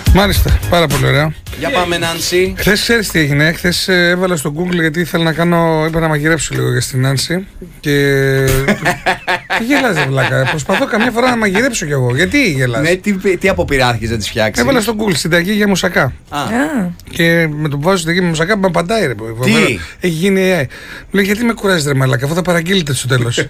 Μάλιστα, πάρα πολύ ωραία. Για πάμε, Νάνση. Χθες ξέρεις τι έγινε. Χθες έβαλα στο Google γιατί ήθελα να κάνω. Είπα να μαγειρέψω λίγο για στην Νάνση. Και. Τι γελάς, βλάκα. Προσπαθώ καμιά φορά να μαγειρέψω κι εγώ. Γιατί γελάς? Ναι, τι αποπειράθηκες να τις φτιάξεις? Έβαλα στο Google συνταγή για μουσακά. Και με το που βάζω συνταγή με μουσακά με απαντάει, ρε. Τι? Έχει γίνει AI. Μου λέει γιατί με κουράζεις, ρε μαλάκα, αφού θα παραγγείλετε στο τέλος.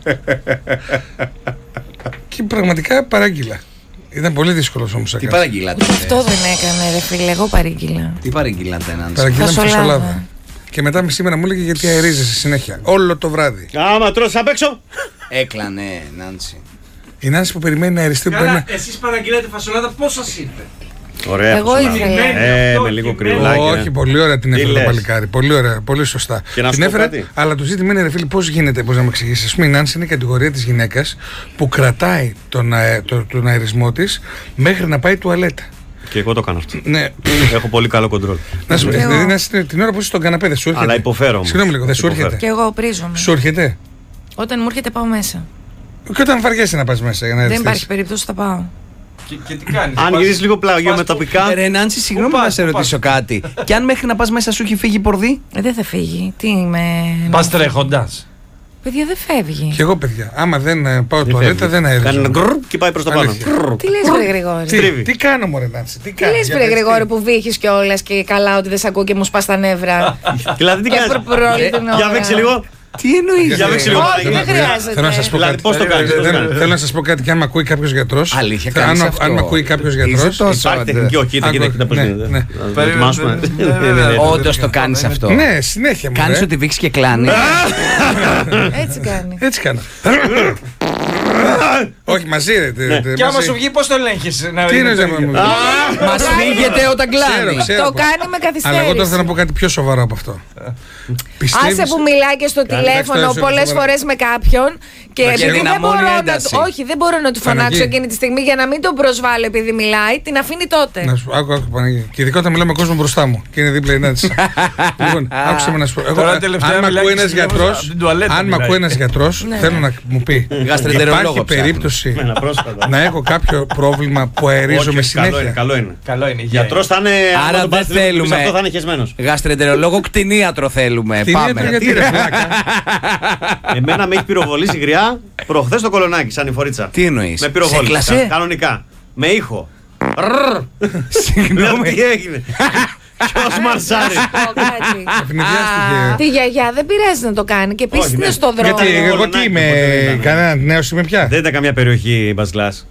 Και πραγματικά παράγγειλα. Ήταν πολύ δύσκολο ο μουσακάς. Τι παραγγείλατε? Αυτό δεν έκανε, ρε φίλε. Εγώ παρήγγειλα. Τι παραγγείλατε, Νάνση? Παραγγείλαμε φασολάδα. Και μετά σήμερα μου έλεγε γιατί αερίζεσαι συνέχεια. Όλο το βράδυ. Άμα τρως απ' έξω. Έκλανε, Νάνση. Η Νάνση που περιμένει να αεριστεί. Καλά, εσείς παραγγείλατε φασολάδα, πώς σας ήρθε? Ωραία. Εγώ ήθελα. Με λίγο κρυουλάκι. Όχι, πολύ ωραία την έφερε Τι το λες? παλικάρι. Πολύ ωραία, πολύ σωστά. Και να σου Την πω έφερε, κάτι. αλλά το ζήτημα είναι, ρε φίλε, πώς γίνεται, πώς να μου εξηγήσεις. Η Νάνση είναι η κατηγορία της γυναίκας που κρατάει τον αερισμό της μέχρι να πάει τουαλέτα. Και εγώ το κάνω αυτό. Ναι. Έχω πολύ καλό κοντρόλ. Να σου πει, Εγώ. δηλαδή, την ώρα που είσαι στον καναπέ, δεν σου έρχεται? Αλλά υποφέρω όμως. Συγγνώμη λίγο, δεν σου Υποφέρω. έρχεται? Και εγώ πρίζομαι. Σου έρχεται? Όταν μου έρχεται, πάω μέσα. Και όταν βαριέσαι να πας μέσα για να Δεν αεριστείς? υπάρχει περίπτωση, θα πάω. Και τι κάνεις? Αν γυρίσεις λίγο πλάγιο με τοπικά. Ρε Νάνση, συγγνώμη Πού να πας, σε πού ρωτήσω κάτι. Και αν μέχρι να πας μέσα σου έχει φύγει πορδί? Δεν θα φύγει. Τι είμαι. Πας τρέχοντας. Παιδιά, δεν φεύγει. Και εγώ, παιδιά, άμα δεν πάω Δεν τουαλέτα, φεύγει. δεν αερίζω. Κάνει ένα γκρρρ και πάει προς τα πάνω. Αλήθεια. Γκρρρ. Τι λες, βρε Γρηγόρη? Στρίβει. Τι κάνω, μωρέ Νάνση, τι Τι κάνω? λες, Για βρε πες τι. Γρηγόρη, που βήχεις κιόλας και καλά ότι δεν σ' ακούω και μου σπάς τα νεύρα. Δηλαδή τι Και κάνεις? προπρόλη την ώρα. Για παίξε λίγο. Τι εννοείς? Για παίξε λίγο. Όχι, δεν Παναγία. χρειάζεται. Θέλω να σας πω Δηλαδή, κάτι. πώς το κάνεις, πώς το κάνεις? Θέλω να σας πω κάτι και αν με ακούει κάποιος γιατρός. Αλήθεια, αν, κάνεις αυτό? αν με ακούει κάποιος Είσαι γιατρός. τόσο Υπάρχει τεχνική, όχι, κοίτα πώς Ναι, γίνεται. ναι. Να δοκιμάσουμε. Όντως το κάνεις αυτό? Ναι, συνέχεια μου. Κάνεις ότι βήξεις και κλάνει? Έτσι κάνει. Έτσι κάνω. Όχι, μαζί ρε. Και άμα σου βγει, πώς το ελέγχεις? Τι είναι ζευγάρι μου? Μας φύγεται όταν κλάνει. Ξέρω. Το κάνει με Αλλά εγώ τώρα θέλω να καθυστέρηση. πω κάτι πιο σοβαρό από αυτό. Άσε που μιλάει και στο τηλέφωνο εντάξει, πολλές σοβαρά. φορές με κάποιον και Και επειδή δεν δυναμώνει μπορώ, ένταση. όχι, δεν μπορώ να του φωνάξω Παναγία. εκείνη τη στιγμή για να μην τον προσβάλλω επειδή μιλάει, την αφήνει τότε. Να σου άκου, Παναγία. Και ειδικά όταν μιλάω με κόσμο μπροστά μου και είναι δίπλα η Νάνση. Λοιπόν, άκουσε με να σου πω. Τώρα τελευταία Αν με μιλάει ακούει και ένας στην γιατρός, από την τουαλέτα αν με μιλάει. ακούει ένας γιατρός, θέλω να μου πει. Γαστρεντερολόγο Υπάρχει ψάχνω. περίπτωση Ένα πρόσφατα. να έχω κάποιο πρόβλημα που αερίζομαι Όχι, καλό είναι, συνέχεια? καλό είναι. Καλό είναι. Γιατρός θα είναι. Άρα άμα τον δεν πας λίγο θέλουμε. πίσω, αυτό θα είναι χεσμένος. Γαστρεντερολόγο, κτηνίατρο θέλουμε. Τι είναι το Πάμε. γιατί ρε βλάκα? Εμένα με έχει πυροβολήσει γριά προχθές το κολονάκι, σαν η φορίτσα. Τι εννοείς? Με Σε πυροβόλησε. κλασέ? Κανονικά. Με ήχο. Ρρρρ. Λέω, Συγγνώμη. τι έγινε. Ποιος μαρσάρει. Πω κάτι. Ευνηδιάστηκε. Τη γιαγιά δεν πειράζει να το κάνει και επίση Όχι, είναι ναι. στο δρόμο. Γιατί εγώ τι Κολονάκι, είμαι, ποτέ δεν ήταν. κανένα νέος είμαι πια? Δεν ήταν καμιά περιοχή μπασκλάς.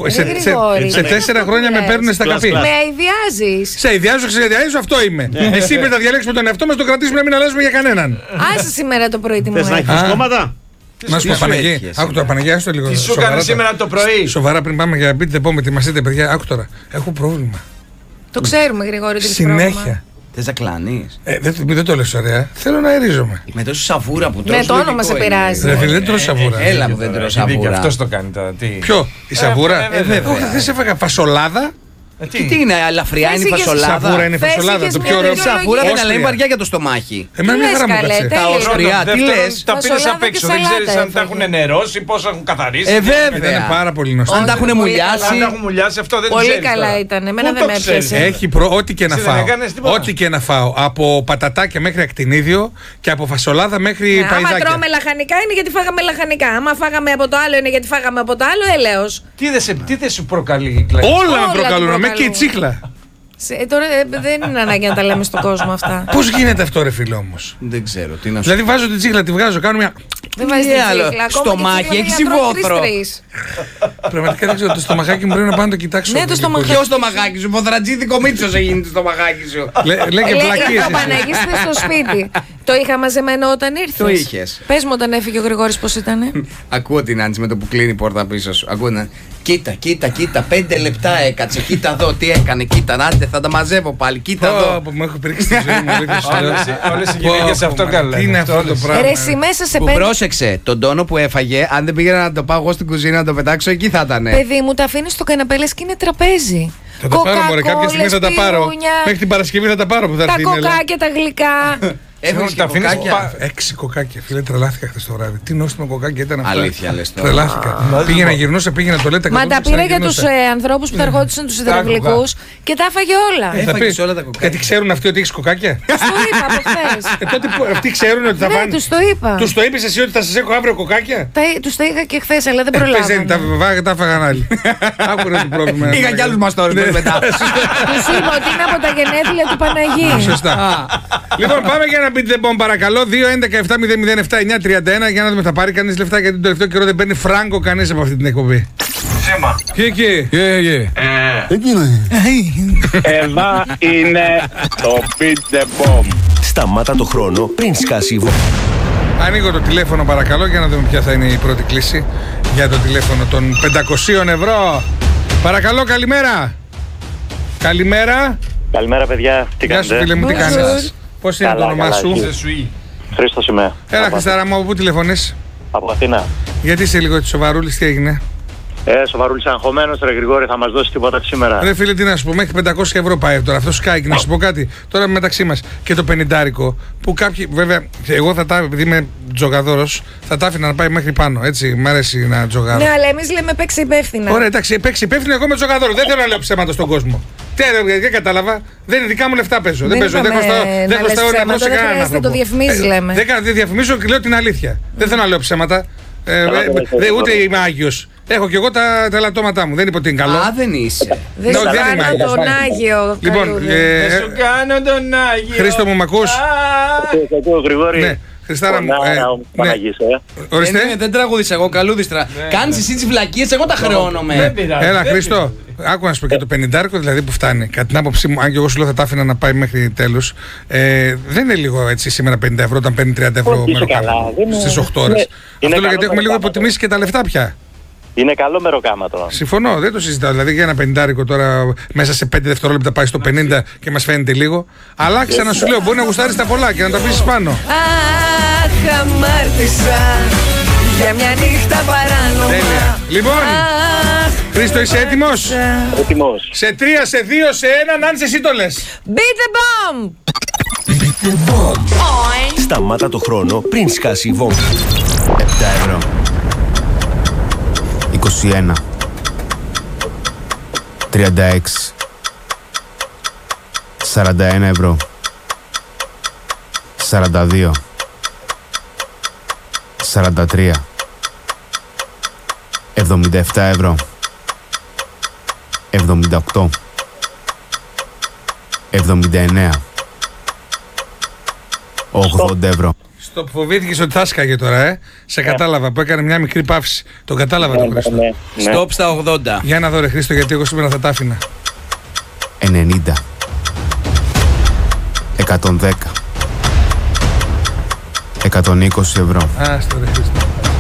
Σε 4 χρόνια με παίρνουν στα καπί. Κλάσ. Με αηδιάζεις. Σε ιδιάζω, ξεδιάζω, αυτό είμαι. Εσύ πρέπει να διαλέξουμε τον εαυτό μας, το κρατήσουμε να μην αλλάζουμε για κανέναν. Άσε σήμερα το πρωί τι μου Θες να έκανε. έχεις κόμματα. Να σου πω, σου Παναγία, έτυχε άκου τώρα, Παναγία, άστο λίγο. Τι σου σοβαρά έκανε τώρα. σήμερα το πρωί? Σοβαρά πριν πάμε για μπείτε πω με τη μασίτε, παιδιά, άκου τώρα. Έχω πρόβλημα. Το ξέρουμε, Γρηγόρη, ότι έχεις πρόβλημα. Συνέχεια. Θες να κλάνεις? Δεν το λες ωραία. Θέλω να αερίζομαι. Με τόση σαβούρα που τρως. Ναι, το όνομα λογικό σε είναι. πειράζει. Ρε φίλε, δεν τρώω σαβούρα. Έλα μου, δεν τρώω Και σαβούρα. αυτός το κάνει τώρα. Τι? Ποιο, η σαβούρα? βέβαια. Όχι, δεν σε έφαγα φασολάδα. Τι είναι, ελαφριά είναι η Θες είχες- φασολάδα? Σαβούρα είναι η Θες φασολάδα. είχες Το μια πιο ωραίο. Η σαβούρα δεν Όστρια. αλλά είναι βαριά για το στομάχι. Εμένα Τι μια λες, χαρά μου καλέ, κάτσε. τέλεια. Τα όσπρια, τι Δεύτερον, λες? τα πήρες Φασολάδα απ' έξω. και Δεν ξέρεις σαλάτα αν τα έχουν έφαγε. νερώσει, πώς έχουν καθαρίσει. Βέβαια. Ήταν πάρα πολύ γνωστό. Αν τα έχουν πολύ μουλιάσει. Αν τα έχουν μουλιάσει, αυτό δεν Πολύ ξέρεις καλά τώρα. ήταν. Εμένα Πού δεν το με ξέρεις? έπιασε. Έχει ό,τι και να Εσύ δεν φάω. έκανες τίποτα? Ό,τι και να φάω. Από πατατάκια μέχρι ακτινίδιο και από φασολάδα μέχρι Ναι, άμα παϊδάκια. τρώμε λαχανικά είναι γιατί φάγαμε λαχανικά. Άμα φάγαμε από το άλλο είναι γιατί φάγαμε από το άλλο, έλεος. Τι δεν σου προκαλεί, Κλάκη? Όλα με Όλα προκαλούν. του Με και η προκαλούν. τσίχλα. Τώρα δεν είναι ανάγκη να τα λέμε στον κόσμο αυτά. Πώς γίνεται αυτό, ρε φίλε όμως? Δεν ξέρω τι να σου Δηλαδή βάζω την τσίχλα, τη βγάζω, κάνω μια. Δεν βάζει Τι την άλλο, τσίχλα. στομάχι, έχεις υβόθρο. Πραγματικά δεν ξέρω, το στομαχάκι μου πρέπει να πάω να το κοιτάξω. Ναι, το στομαχάκι. Ποιο στομαχάκι σου, ποθρατζίδικο Μίτσος έγινε το στομαχάκι σου. Λέει και βλακίες. Ο Παναγής είναι στο σπίτι. Το είχα μαζεμένο όταν ήρθες. Το είχες. Πες μου όταν έφυγε ο Γρηγόρης πώς ήτανε. Ακούω την Άντση με το που κλείνει η πόρτα πίσω σου. Ακούω να. Κοίτα, 5 λεπτά έκατσε. Κοίτα εδώ τι έκανε. Κοίτα, άντε θα τα μαζεύω πάλι. Κοίτα εδώ. Μου έχω πηρίξει τη ζωή μου. αλήθεια σου λέω. Όλες οι γυναίκες αυτό κάνουν. Τι είναι αυτό το πράγμα? Ρε εσύ μέσα σε Που 5. πρόσεξε, τον τόνο που έφαγε, αν δεν πήγαινα να το πάω εγώ στην κουζίνα να το πετάξω, εκεί θα ήταν. Παιδί μου, τα αφήνεις στο καναπέ λες και είναι τραπέζι. Θα τα πάρω, μωρέ, κάποια στιγμή θα τα πάρω. πυρούνια, Μέχρι την Παρασκευή θα τα πάρω που θα τα έρθει η Νέλα. κοκάκια, τα γλυκά. Έβγαλε τα αφήνεις κοκάκια. 6 κοκάκια, φίλε, τρελάθηκα χθες το βράδυ. Τι νόστιμο κοκάκια ήταν αυτά. Αλήθεια λες τώρα. Τρελάθηκα. Πήγαινα, γυρνούσα, πήγαινα το λέτε. Μα τα πήρε για τους ανθρώπους που θα ερχόντουσαν τους υδραυλικούς και τα έφαγε όλα. Έφαγες όλα τα κοκάκια. Γιατί ξέρουν αυτοί ότι έχεις κοκάκια. Τους το είπα από χθες. Τότε αυτοί ξέρουν ότι θα Ναι, πάνε. τους το είπα. Τους το είπες εσύ ότι θα σας έχω αύριο κοκάκια. Τους το είχα και χθες, αλλά δεν Πες, προλάβαμε. τα έφαγαν άλλοι. Άκουρε το πρόβλημα. Είχα κι άλλους μαστόρες μετά. Τους είπα ότι είναι από τα γενέθλια του Παναγί. Σωστά. Λοιπόν, πάμε για ένα beat the bomb παρακαλώ. 2-11-7-007-9-31 για να δούμε, θα πάρει κανείς λεφτά γιατί τον τελευταίο καιρό δεν παίρνει φράγκο κανείς από αυτή την εκπομπή. Σήμα. Και εκεί. Εδώ είναι το Beat the Bomb. Σταμάτα το χρόνο πριν σκάσει η βόμβα. Ανοίγω το τηλέφωνο παρακαλώ για να δούμε ποια θα είναι η πρώτη κλήση για το τηλέφωνο των 500 ευρώ. Παρακαλώ, καλημέρα. Καλημέρα. Καλημέρα, παιδιά. Τι Γεια σου, κάνετε? φίλε μου, τι κάνεις? Πώς είναι το Καλά, όνομά καλά, σου? εσύ? Χρήστος είμαι. Έλα, Από Χριστάρα μου, από πού τηλεφωνείς? Από Αθήνα. Γιατί είσαι λίγο σοβαρούλης, τι έγινε? Σοβαρούλης αγχωμένος, ρε Γρηγόρη, θα μας δώσει τίποτα σήμερα. Ρε φίλε, τι να σου πω, μέχρι 500 ευρώ πάει τώρα. Αυτό σκάει. Και να σου πω κάτι τώρα μεταξύ μας. Και το 50 που κάποιοι, βέβαια, εγώ θα τα, επειδή είμαι τζογαδόρος, θα τα άφηνα να πάει μέχρι πάνω. Έτσι, μ' αρέσει να τζογάρω. Ναι, αλλά εμείς λέμε παίξει υπεύθυνα. Ωραία, εντάξει, παίξει υπεύθυνο εγώ με τζογαδόρο. Δεν θέλω να λέω ψέματα στον κόσμο. Τι δεν κατάλαβα. Δεν είναι δικά μου λεφτά παίζω. Δεν παίζω. Δεν χρωστάω ένα ευρώ σε κανέναν άνθρωπο. Το διαφημίζει, λέμε. Δεν διαφημίζω και λέω την αλήθεια. Δεν θέλω να λέω ψέματα. Ούτε είμαι Άγιος. Έχω κι εγώ τα ελαττώματά μου. Δεν είπα ότι είναι καλό. Α, δεν είσαι. Δεν σου δεν είμαι κάνω Άγιος. τον Άγιο. Λοιπόν, καλούλη. Δεν σου κάνω τον Άγιο. Χρήστο μου, μ' ακούς? Εγώ, Γρηγόρη. Ναι, Χριστάρα μου. Παναγής, Ορίστε. Δεν τραγούδισα εγώ, καλούδιστρα. Κάνεις εσύ τις βλακίες, εγώ τα χρεώνομαι. Έλα, Χρήστο, άκου να σου πω και το 50 δηλαδή που φτάνει. Κατά την άποψή μου, αν και εγώ σου λέω θα τα άφηνα να πάει μέχρι τέλους, δεν είναι λίγο έτσι σήμερα 50 ευρώ όταν παίρνει 30 ευρώ στις 8 ώρες. Αυτό λέω γιατί έχουμε λίγο υποτιμήσει και τα λεφτά πια. Είναι καλό μεροκάματο. Συμφωνώ, δεν το συζητάω. Δηλαδή για ένα 50 τώρα μέσα σε 5 δευτερόλεπτα πάει στο 50 και μας φαίνεται λίγο. Αλλά ξανά σου λέω, μπορεί να γουστάρεις τα πολλά και να τα αφήσεις πάνω. Αχ, αμάρτησα για μια νύχτα παράνομα. Τέλεια. Λοιπόν, Αχ, Χρήστο, είσαι έτοιμος? Έτοιμος. Σε 3, σε 2, σε 1, αν είσαι εσύ το λες. beat the bomb! Σταμάτα το χρόνο πριν σκάσει η βόμβα. 7 ευρώ. 21. 36. 41 ευρώ. 42. 43. 77 ευρώ. 78. 79. 80 ευρώ. Στο που φοβήθηκες ότι θα σκάγε τώρα, Σε κατάλαβα που έκανε μια μικρή παύση. Τον κατάλαβα τον Χρήστο. Ναι. Στοπ στα 80. Για να δω ρε Χρήστο, γιατί εγώ σήμερα θα τα άφηνα. 90. 110. 120 ευρώ. Άστο ρε Χρήστο.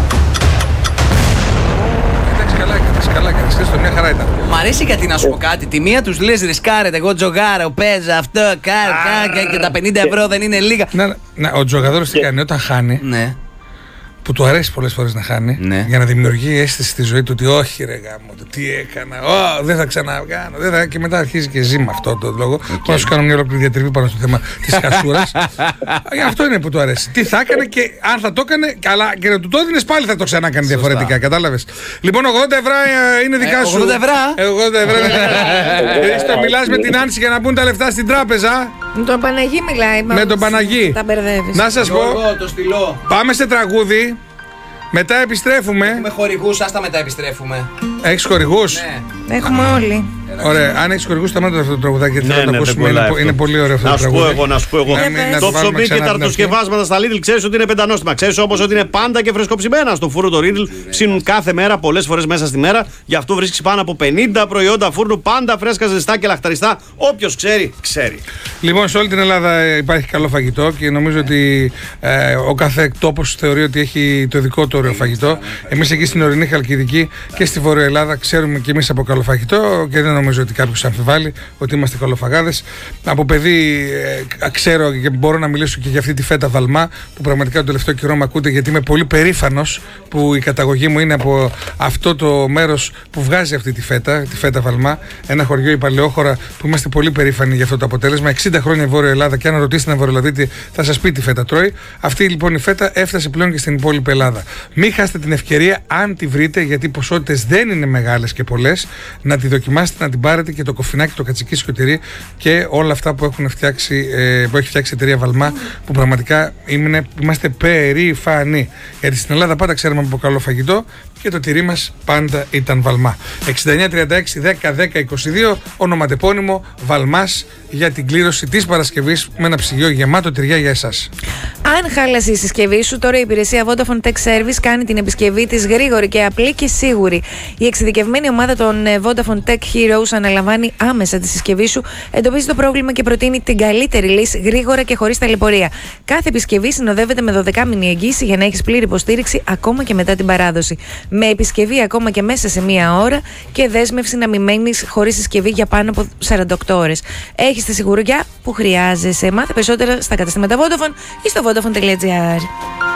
Εντάξει, καλά έκανες, Χρήστο, μια χαρά ήταν. Μ' αρέσει γιατί να σου πω κάτι. Τη μία τους λες ρισκάρετε, εγώ τζογάρω, παίζω αυτό, και τα 50 ευρώ δεν είναι λίγα. Ο τζογαδόρος τι κάνει όταν χάνει, Ναι. που του αρέσει πολλές φορές να χάνει, Ναι. για να δημιουργεί αίσθηση στη ζωή του ότι όχι ρε γάμο, τι έκανα, δεν θα ξανακάνω, και μετά αρχίζει και ζει με αυτό το λόγο. Πάω να σου κάνω μια ολόκληρη διατριβή πάνω στο θέμα της χασούρας. Αυτό είναι που του αρέσει. Τι θα έκανε και αν θα το έκανε, αλλά και να του το έδινες πάλι θα το ξανά κάνει διαφορετικά, κατάλαβες. Λοιπόν, 80 ευρώ είναι δικά σου. 80 ευρώ. 80 ευρώ είναι δικά σου. Χρήστο, μιλάς με την Άνση για να μπουν τα λεφτά στην τράπεζα. Με τον Παναγί μιλάει. Με τον Παναγί. Τα μπερδεύεις. Να σας πω, Εγώ το στυλό. πάμε σε τραγούδι. Μετά επιστρέφουμε. Έχουμε χορηγούς, άστα μετά επιστρέφουμε. Έχεις χορηγούς? Ναι. Έχουμε όλοι. Ωραία, αν έχεις χορηγούς, σταμάτα αυτό το τραγουδάκι γιατί θέλω να το δεν ακούσουμε. κολλάει Είναι αυτό. πολύ ωραίο αυτό το Να σου πω τραγούδι. εγώ, να σου πω εγώ. Να μην- να Το το βάλουμε ψωμί και ξανά τα την αρχή. αρτοσκευάσματα στα Lidl ξέρεις ότι είναι πεντανόστιμα. Ξέρεις όμως ότι είναι πάντα και φρεσκοψημένα. Στο φούρνο το Lidl ψήνουν κάθε μέρα, πολλές φορές μέσα στη μέρα. Γι' αυτό βρίσκεις πάνω από 50 προϊόντα φούρνου, πάντα φρέσκα, ζεστά και λαχταριστά. Όποιος ξέρει, ξέρει. Λοιπόν, σε όλη την Ελλάδα υπάρχει καλό φαγητό και νομίζω ότι ο κάθε τόπος θεωρεί ότι έχει το δικό του ωραίο φαγητό. Εμείς εκεί στην ορεινή Χαλκιδική και στη Βόρεια Ελλάδα ξέρουμε και εμείς από καλό καλό φαγητό και δεν νομίζω ότι κάποιος αμφιβάλλει ότι είμαστε καλοφαγάδες. Από παιδί ξέρω και μπορώ να μιλήσω και για αυτή τη φέτα Βαλμά που πραγματικά τον τελευταίο καιρό με ακούτε, γιατί είμαι πολύ περήφανος που η καταγωγή μου είναι από αυτό το μέρος που βγάζει αυτή τη φέτα Βαλμά. Ένα χωριό, η Παλαιόχώρα, που είμαστε πολύ περήφανοι για αυτό το αποτέλεσμα. 60 χρόνια η Βόρεια Ελλάδα, και αν ρωτήσετε ένα Βορειοελλαδίτη θα σας πει τι φέτα τρώει. Αυτή λοιπόν η φέτα έφτασε πλέον και στην υπόλοιπη Ελλάδα. Μην χάσετε την ευκαιρία, αν τη βρείτε, γιατί οι ποσότητες δεν είναι μεγάλες και πολλές, να τη δοκιμάσετε, να την πάρετε, και το κοφινάκι, το κατσικίσιο τυρί και όλα αυτά που έχει φτιάξει η εταιρεία Βαλμά, που πραγματικά είμαστε περήφανοι. Γιατί στην Ελλάδα πάντα ξέρουμε από καλό φαγητό και το τυρί μας πάντα ήταν Βαλμά. 6936-10-10-22, ονοματεπώνυμο Βαλμάς, για την κλήρωση της Παρασκευής με ένα ψυγείο γεμάτο τυριά για εσάς. Αν χάλασε η συσκευή σου, τώρα η υπηρεσία Vodafone Tech Service κάνει την επισκευή της γρήγορη και απλή και σίγουρη. Η εξειδικευμένη ομάδα των Vodafone Tech Heroes αναλαμβάνει άμεσα τη συσκευή σου, εντοπίζει το πρόβλημα και προτείνει την καλύτερη λύση γρήγορα και χωρίς ταλαιπωρία. Κάθε επισκευή συνοδεύεται με 12μηνη εγγύηση για να έχεις πλήρη υποστήριξη ακόμα και μετά την παράδοση. Με επισκευή ακόμα και μέσα σε μία ώρα και δέσμευση να μην μένεις χωρίς συσκευή για πάνω από 48 ώρες. Έχεις τη σιγουριά που χρειάζεσαι. Μάθε περισσότερα στα καταστήματα Vodafone ή στο vodafone.gr.